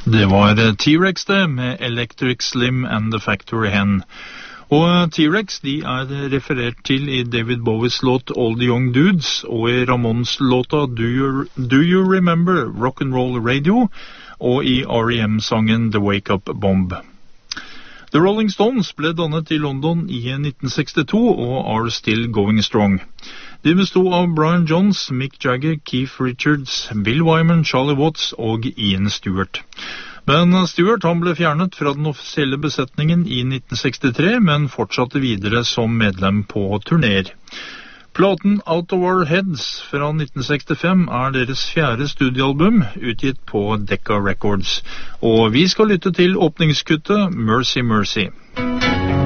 Det var T-Rex det, med Electric Slim and the Factory Hen. Og T-Rex de referert til i David Bowies låt All the Young Dudes, og i Ramones låta Do You Remember Rock'n'Roll Radio, og i R.E.M.-sangen The Wake Up Bomb. The Rolling Stones ble dannet i London i 1962 og are still going strong. De bestod av Brian Jones, Mick Jagger, Keith Richards, Bill Wyman, Charlie Watts og Ian Stewart. Men Stewart han ble fjernet fra den offisielle besetningen i 1963, men fortsatte videre som medlem på turnéer. Platen Out of Our Heads fra 1965 deres 4. studiealbum, utgitt på Decca Records. Og vi skal lytte til åpningskuttet Mercy Mercy.